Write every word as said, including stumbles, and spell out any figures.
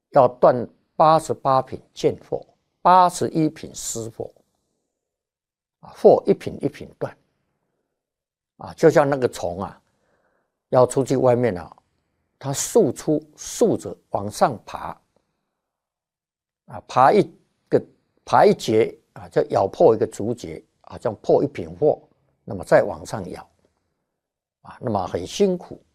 要断八十八品见惑，八十一品思惑，啊，惑一品一品断，啊，就像那个虫啊，要出去外面啊，它竖出竖着往上爬，啊，爬一个爬一节啊，就咬破一个竹节啊，这样破一品惑，那么再往上咬，啊，那么很辛苦。